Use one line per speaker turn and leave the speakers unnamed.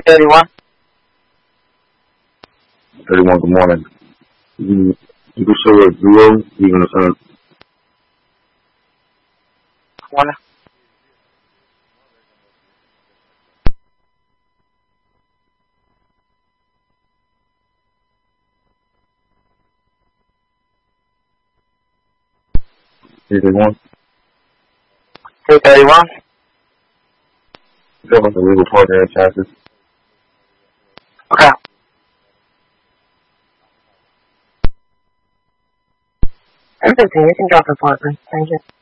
31.
31, good morning. You can show us 0, even the sun.
Morning.
$31.
331.
Fill out the legal partner and taxes.
Okay. I'm 15. You can drop the partner. Thank you.